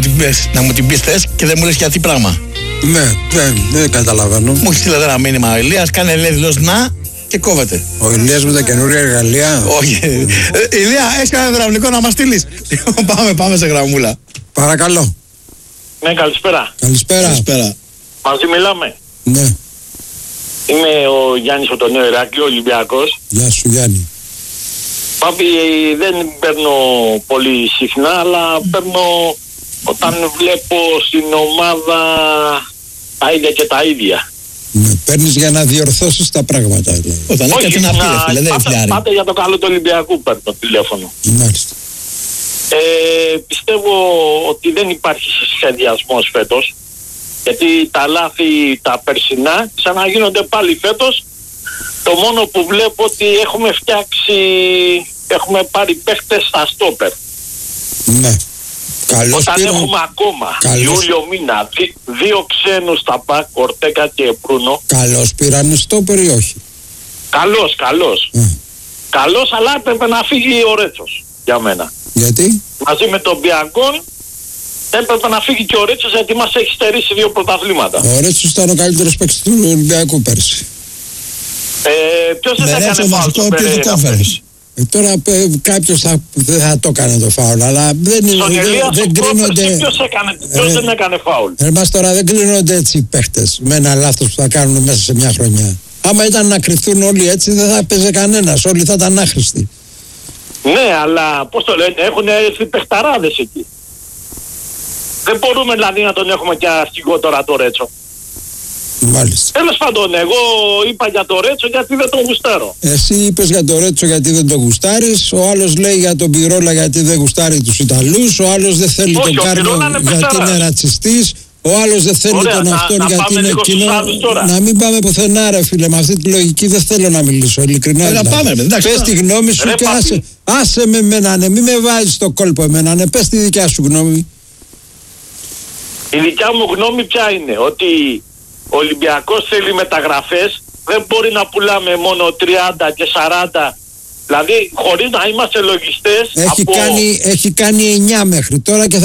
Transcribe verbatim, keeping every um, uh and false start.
την πεις, να μου την πεις θες και δεν μου λες γιατί πράγμα. Ναι, δεν, δεν καταλαβαίνω. Μου έχει στείλει ένα μήνυμα ο Ηλίας, κάνε λέει δηλώς να και κόβεται. Ο Ηλίας με τα καινούρια εργαλεία. Όχι. ε, Ηλία, έχεις κανένα υδραυλικό να μας στείλεις? πάμε, πάμε σε γραμμούλα. Παρακαλώ. Ναι, καλησπέρα. Καλησπέρα. Καλησπέρα. Μαζί μιλάμε. Ναι. Είμαι ο Γιάννης από το Νέο Ηράκλειο, Ολυμπιακός. Γεια σου Γιάννη. Πάπη, δεν παίρνω πολύ συχνά, αλλά παίρνω όταν βλέπω στην ομάδα τα ίδια και τα ίδια. Ναι, παίρνεις για να διορθώσεις τα πράγματα δηλαδή. Όταν έχει κάτι να πει, ρε φίλε, δεν πάντα, είναι πάντα για το καλό του Ολυμπιακού παίρνω τηλέφωνο. Μάλιστα. Ε, πιστεύω ότι δεν υπάρχει σχεδιασμός φέτος, γιατί τα λάθη τα περσινά ξαναγίνονται πάλι φέτος. Το μόνο που βλέπω ότι έχουμε φτιάξει, έχουμε πάρει παίχτες στα στόπερ. Ναι. Καλώς Όταν πήραν... έχουμε ακόμα Καλώς... Ιούλιο μήνα δι, δύο ξένους στα ΠΑΚ, Ορτέκα και Μπρούνο. Καλώς πήραν στόπερ ή όχι? Καλός, καλός. Ε. Καλός, αλλά έπρεπε να φύγει ο Ρέτσος για μένα. Γιατί? Μαζί με τον Μπιαγκόν έπρεπε να φύγει και ο Ρέτσος, γιατί μας έχει στερήσει δύο πρωταθλήματα. Ο Ρέτσος ήταν ο καλύτερος παίκτης του Ολυμπιακού πέρσι. Ε, ποιος δεν έκανε φάουλ στο Περέιρα? Ε, τώρα ε, κάποιος θα, δεν θα το έκανε το φάουλ, αλλά δεν, Στον δεν, Ελία δεν κρίνονται. Ποιος, έκανε, ποιος ε, δεν έκανε φάουλ? Εμάς τώρα δεν κρίνονται έτσι οι παίχτες με ένα λάθος που θα κάνουν μέσα σε μια χρονιά. Άμα ήταν να κρυφτούν όλοι έτσι δεν θα παίζε κανένας, όλοι θα ήταν άχρηστοι. Ναι, αλλά πώς το λένε, έχουν έρθει παιχταράδες εκεί. Δεν μπορούμε δηλαδή να τον έχουμε και αστυγό τώρα το Ρέτσο. Μάλιστα. Τέλος πάντων, εγώ είπα για το Ρέτσο γιατί δεν τον γουστάρω. Εσύ είπες για το Ρέτσο γιατί δεν τον γουστάρεις, ο άλλος λέει για τον Πιρόλα γιατί δεν γουστάρει τους Ιταλούς, ο άλλος δεν θέλει Όχι, τον Κάρλο γιατί είναι ρατσιστής, ο άλλος δεν θέλει Ωραία, τον να, αυτόν να γιατί είναι κοινό. Να μην πάμε πουθενά ρε φίλε, με αυτή τη λογική δεν θέλω να μιλήσω, ειλικρινά. Να πάμε, εντάξει. Πες τη γνώμη σου Ρε, και παπί. άσε, άσε με εμένα, ναι, μην με βάζεις στο κόλπο εμένα, ναι, πες τη δικιά σου γνώμη. Η δικιά μου γνώμη ποια είναι? Ότι ο Ολυμπιακός θέλει μεταγραφές, δεν μπορεί να πουλάμε μόνο τριάντα και σαράντα, δηλαδή χωρίς να είμαστε λογιστές. Έχει, από... κάνει, έχει κάνει εννιά μέχρι τώρα και θα